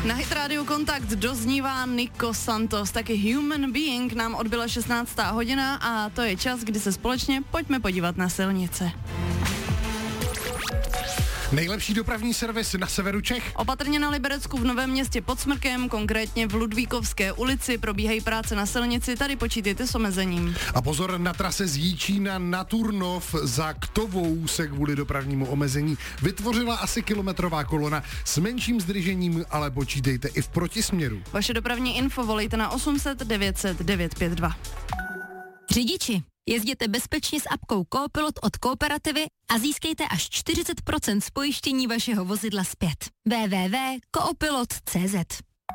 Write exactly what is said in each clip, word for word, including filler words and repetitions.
Na Hit Radio Kontakt doznívá Nico Santos, taky Human Being nám odbyla šestnáctá hodina a to je čas, kdy se společně pojďme podívat na silnice. Nejlepší dopravní servis na severu Čech. Opatrně na Liberecku v Novém Městě pod Smrkem, konkrétně v Ludvíkovské ulici, probíhají práce na silnici, tady počítejte s omezením. A pozor, na trase z Jíčína na Turnov za Ktovou se kvůli dopravnímu omezení vytvořila asi kilometrová kolona s menším zdržením, ale počítejte i v protisměru. Vaše dopravní info volejte na osm set devět set devět pět dva. Řidiči, jezděte bezpečně s apkou Coopilot od Kooperativy a získejte až čtyřicet procent z pojištění vašeho vozidla zpět. w w w tečka coopilot tečka c z.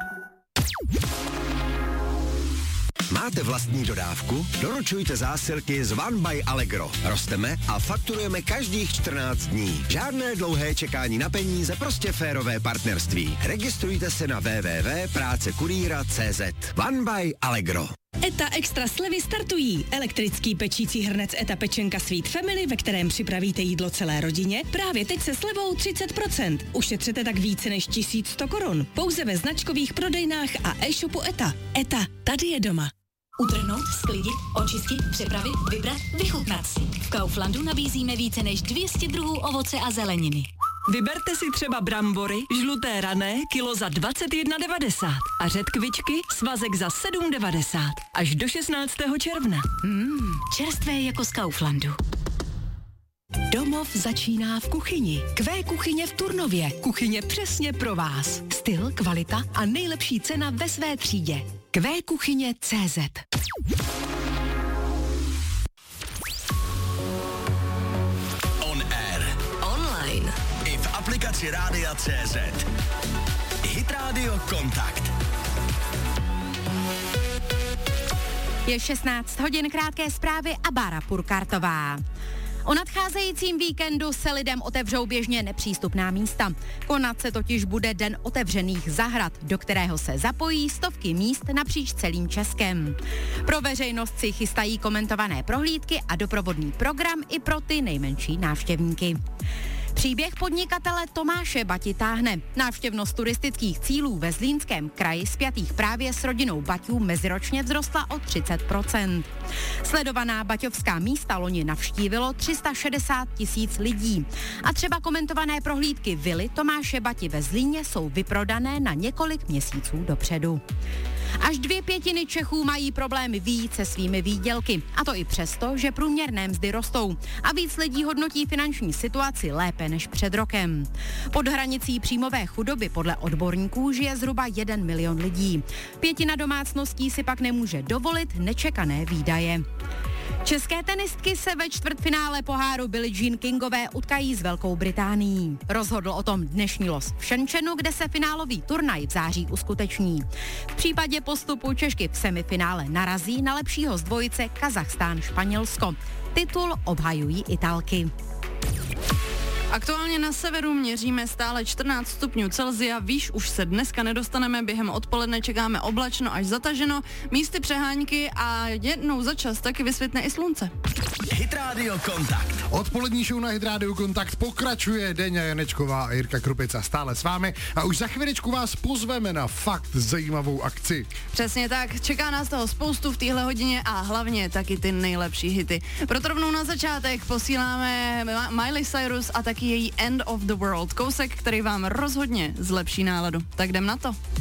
Máte vlastní dodávku? Doručujte zásilky z One by Allegro. Rosteme a fakturujeme každých čtrnáct dní. Žádné dlouhé čekání na peníze, prostě férové partnerství. Registrujte se na w w w tečka práce kurýra tečka c z. One by Allegro. ETA Extra slevy startují. Elektrický pečící hrnec ETA Pečenka Sweet Family, ve kterém připravíte jídlo celé rodině, právě teď se slevou třicet procent. Ušetřete tak více než tisíc sto korun. Pouze ve značkových prodejnách a e-shopu ETA. ETA, tady je doma. Utrhnout, sklidit, očistit, přepravit, vybrat, vychutnat si. V Kauflandu nabízíme více než dvě stě druhů ovoce a zeleniny. Vyberte si třeba brambory, žluté rané, kilo za dvacet jedna devadesát a řetkvičky, svazek za sedm devadesát. Až do šestnáctého června. Mmm, čerstvé jako z Kauflandu. Domov začíná v kuchyni. Q kuchyně v Turnově. Kuchyně přesně pro vás. Styl, kvalita a nejlepší cena ve své třídě. Q kuchyně tečka cé zet. On air. Online. I v aplikaci Rádia tečka cé zet. Hit Radio Kontakt. Je šestnáct hodin, krátké zprávy a Bára Purkartová. O nadcházejícím víkendu se lidem otevřou běžně nepřístupná místa. Konat se totiž bude Den otevřených zahrad, do kterého se zapojí stovky míst napříč celým Českem. Pro veřejnost si chystají komentované prohlídky a doprovodný program i pro ty nejmenší návštěvníky. Příběh podnikatele Tomáše Bati táhne. Návštěvnost turistických cílů ve Zlínském kraji spjatých právě s rodinou Baťů meziročně vzrostla o třicet procent. Sledovaná baťovská místa loni navštívilo tři sta šedesát tisíc lidí. A třeba komentované prohlídky vily Tomáše Bati ve Zlíně jsou vyprodané na několik měsíců dopředu. Až dvě pětiny Čechů mají problémy vyjít se svými výdělky. A to i přesto, že průměrné mzdy rostou. A víc lidí hodnotí finanční situaci lépe než před rokem. Pod hranicí příjmové chudoby podle odborníků žije zhruba jeden milion lidí. Pětina domácností si pak nemůže dovolit nečekané výdaje. České tenistky se ve čtvrtfinále poháru Billie Jean Kingové utkají s Velkou Británií. Rozhodl o tom dnešní los v Shenzhenu, kde se finálový turnaj v září uskuteční. V případě postupu Češky v semifinále narazí na lepšího z dvojice Kazachstán-Španělsko. Titul obhajují Italky. Aktuálně na severu měříme stále čtrnáct stupňů Celsia, výš už se dneska nedostaneme, během odpoledne čekáme oblačno až zataženo, místy přehánky a jednou za čas taky vysvětne i slunce. Hit Radio Kontakt. Odpolední show na Hit Radio Kontakt pokračuje. Deňa Janečková a Jirka Krupica stále s vámi a už za chvíličku vás pozveme na fakt zajímavou akci. Přesně tak, čeká nás toho spoustu v téhle hodině a hlavně taky ty nejlepší hity. Proto rovnou na začátek posíláme Miley Cyrus a taky její End of the World, kousek, který vám rozhodně zlepší náladu. Tak jdem na to.